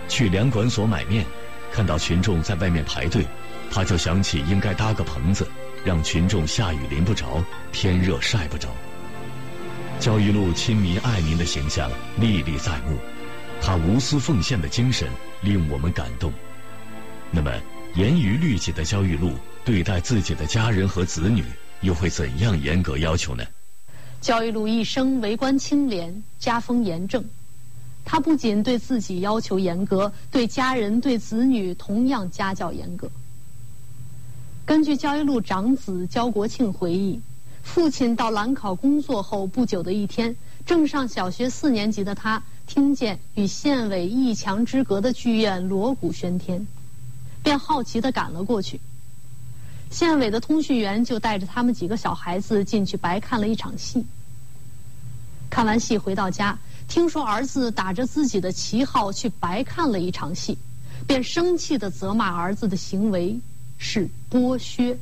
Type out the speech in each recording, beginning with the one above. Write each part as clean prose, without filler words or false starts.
去粮馆所买面，看到群众在外面排队，他就想起应该搭个棚子，让群众下雨淋不着，天热晒不着。焦裕禄亲民爱民的形象历历在目，他无私奉献的精神令我们感动。那么，严于律己的焦裕禄对待自己的家人和子女又会怎样严格要求呢？ 焦裕禄一生为官清廉，家风严正。他不仅对自己要求严格，对家人、对子女同样家教严格。根据焦裕禄长子焦国庆回忆，父亲到兰考工作后不久的一天，正上小学4年级的他，听见与县委一墙之隔的剧院锣鼓喧天，便好奇地赶了过去。县委的通讯员就带着他们几个小孩子进去白看了一场戏。看完戏回到家，听说儿子打着自己的旗号去白看了一场戏，便生气地责骂儿子的行为是剥削。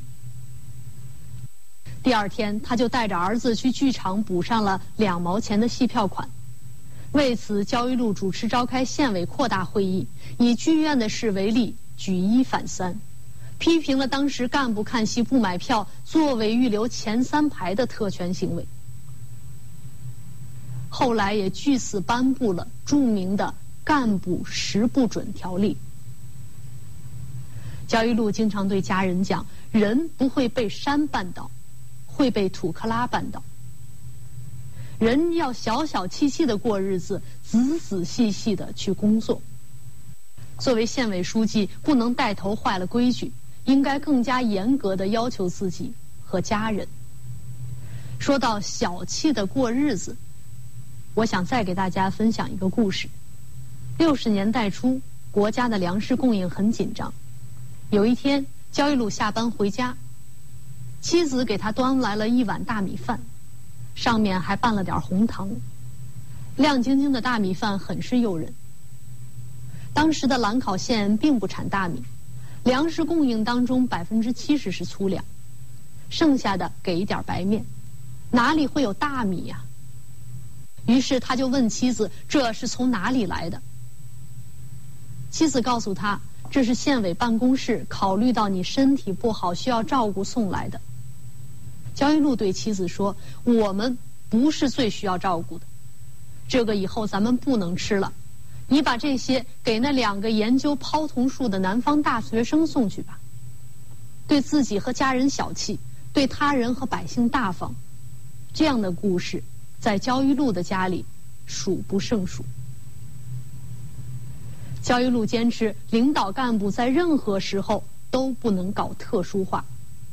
第二天，他就带着儿子去剧场补上了2毛钱的戏票款。为此，焦裕禄主持召开县委扩大会议，以剧院的事为例，举1反3，批评了当时干部看戏不买票、座位预留前3排的特权行为。后来也据此颁布了著名的干部10不准条例。焦裕禄经常对家人讲，人不会被山绊倒，会被土坷垃绊倒。人要小小气气的过日子，仔仔细细的去工作。作为县委书记，不能带头坏了规矩，应该更加严格的要求自己和家人。说到小气的过日子，我想再给大家分享一个故事。60年代初，国家的粮食供应很紧张。有一天，焦裕禄下班回家，妻子给他端来了一碗大米饭，上面还拌了点红糖，亮晶晶的大米饭很是诱人。当时的兰考县并不产大米，粮食供应当中70%是粗粮，剩下的给一点白面，哪里会有大米呀？于是他就问妻子，这是从哪里来的？妻子告诉他，这是县委办公室考虑到你身体不好需要照顾送来的。焦裕禄对妻子说，我们不是最需要照顾的，这个以后咱们不能吃了，你把这些给那2个研究泡桐树的南方大学生送去吧。对自己和家人小气，对他人和百姓大方，这样的故事在焦裕禄的家里数不胜数。焦裕禄坚持领导干部在任何时候都不能搞特殊化。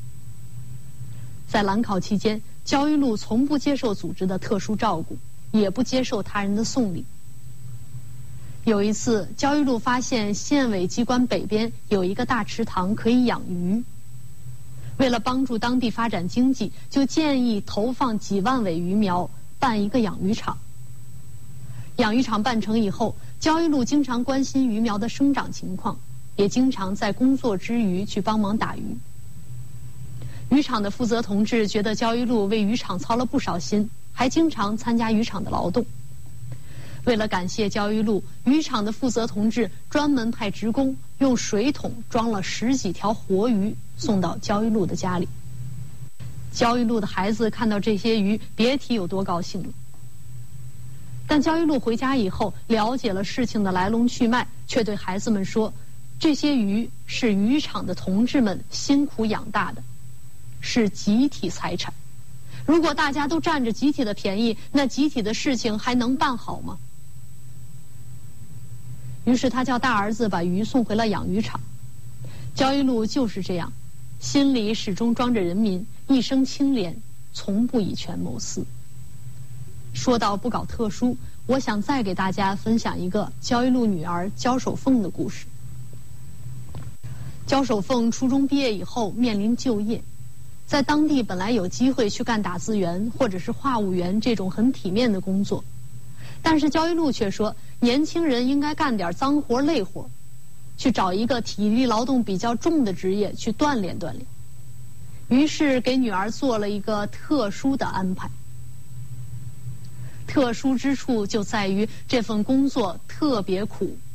在兰考期间，焦裕禄从不接受组织的特殊照顾，也不接受他人的送礼。有一次，焦裕禄发现县委机关北边有一个大池塘可以养鱼，为了帮助当地发展经济，就建议投放几万尾鱼苗，办一个养鱼场。养鱼场办成以后，焦裕禄经常关心鱼苗的生长情况，也经常在工作之余去帮忙打鱼。渔场的负责同志觉得焦裕禄为渔场操了不少心，还经常参加渔场的劳动。为了感谢焦裕禄，渔场的负责同志专门派职工用水桶装了10几条活鱼送到焦裕禄的家里。焦裕禄的孩子看到这些鱼，别提有多高兴了。但焦裕禄回家以后，了解了事情的来龙去脉，却对孩子们说，这些鱼是渔场的同志们辛苦养大的，是集体财产。如果大家都占着集体的便宜，那集体的事情还能办好吗？于是他叫大儿子把鱼送回了养鱼场。焦裕禄就是这样，心里始终装着人民，一生清廉，从不以权谋私。说到不搞特殊，我想再给大家分享一个焦裕禄女儿焦守凤的故事。焦守凤初中毕业以后面临就业，在当地本来有机会去干打字员或者是话务员这种很体面的工作，但是焦裕禄却说，年轻人应该干点脏活累活，去找一个体力劳动比较重的职业去锻炼锻炼。于是给女儿做了一个特殊的安排。特殊之处就在于这份工作特别苦，